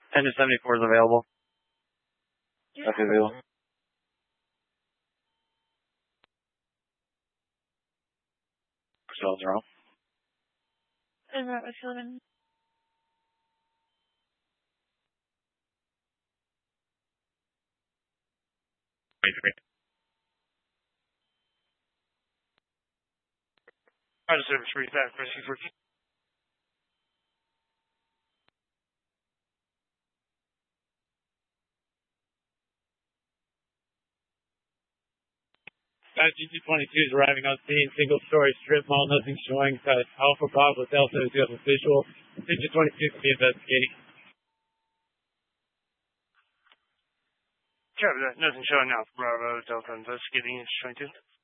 Engine 74 is available. Copy, available. Results are off. Is that what you're doing? Out of service, reset, pressing for. GT22 is arriving on scene, single-story strip mall, nothing showing. Alpha Bravo Delta is the official. GT22 to be investigating. Copy that. Nothing showing now. Bravo Delta investigating. 22.